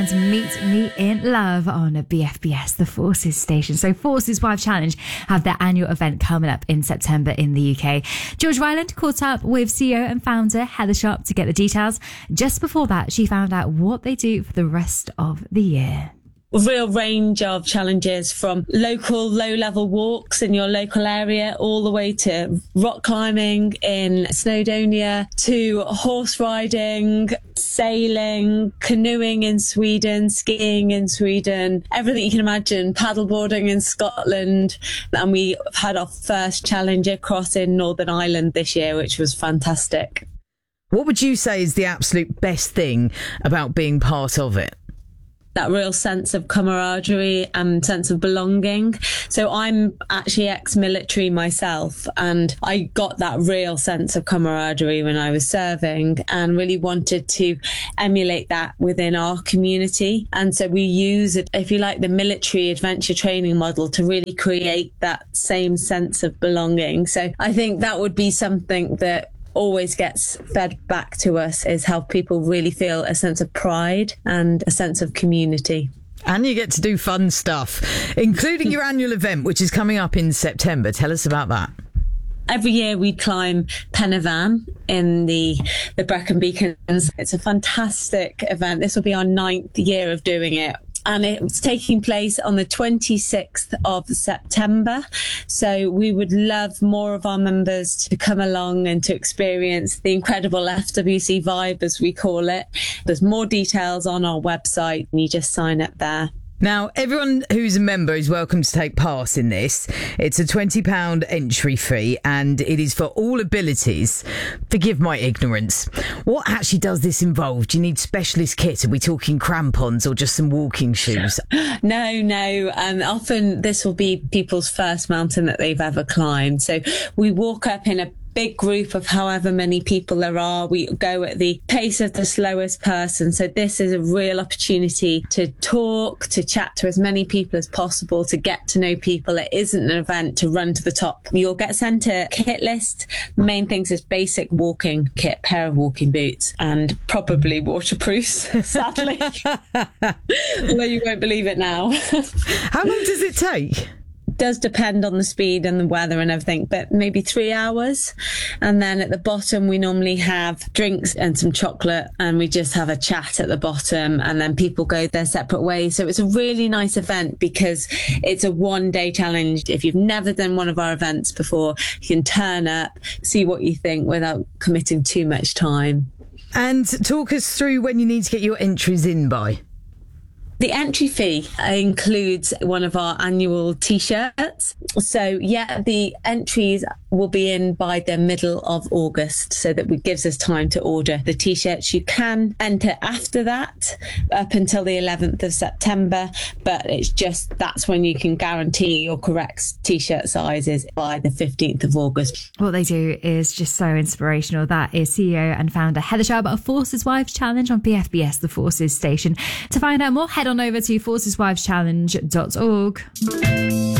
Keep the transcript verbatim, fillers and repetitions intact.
Meet Me in Love on B F B S, the Forces station. So Forces Wives Challenge have their annual event coming up in September in the U K. George Ryland caught up with C E O and founder Heather Sharp to get the details. Just before that, she found out what they do for the rest of the year. A real range of challenges, from local low-level walks in your local area all the way to rock climbing in Snowdonia, to horse riding, sailing, canoeing in Sweden, skiing in Sweden, everything you can imagine, paddleboarding in Scotland. And we had our first challenge across in Northern Ireland this year, which was fantastic. What would you say is the absolute best thing about being part of it? That real sense of camaraderie and sense of belonging. So I'm actually ex-military myself, and I got that real sense of camaraderie when I was serving and really wanted to emulate that within our community. And so we use it, if you like, the military adventure training model to really create that same sense of belonging. So I think that would be something that always gets fed back to us, is how people really feel a sense of pride and a sense of community. And you get to do fun stuff, including your annual event, which is coming up in September. Tell us about that. Every year we climb Pen y Fan in the, the Brecon Beacons. It's a fantastic event. This will be our ninth year of doing it. And it's taking place on the twenty-sixth of September. So we would love more of our members to come along and to experience the incredible F W C vibe, as we call it. There's more details on our website, and you just sign up there. Now, everyone who's a member is welcome to take part in this. It's a twenty pounds entry fee, and it is for all abilities. Forgive my ignorance. What actually does this involve? Do you need specialist kit? Are we talking crampons or just some walking shoes? No, no. Um, often this will be people's first mountain that they've ever climbed. So we walk up in a big group of however many people there are. We go at the pace of the slowest person. So this is a real opportunity to talk, to chat to as many people as possible, to get to know people. It isn't an event to run to the top. You'll get sent a kit list. The main things is basic walking kit, pair of walking boots, and probably waterproofs, sadly. Although you won't believe it now. How long does it take? Does depend on the speed and the weather and everything, but maybe three hours. And then at the bottom, we normally have drinks and some chocolate, and we just have a chat at the bottom, and then people go their separate ways. So it's a really nice event because it's a one day challenge. If you've never done one of our events before, you can turn up, see what you think without committing too much time. And talk us through when you need to get your entries in by. The entry fee includes one of our annual T-shirts. So, yeah, the entries will be in by the middle of August, so that it gives us time to order the T-shirts. You can enter after that, up until the eleventh of September, but it's just that's when you can guarantee your correct T-shirt sizes by the fifteenth of August. What they do is just so inspirational. That is C E O and founder Heather Sharp of Forces Wives Challenge on B F B S, the Forces station. To find out more, head on over to forces wives challenge dot org.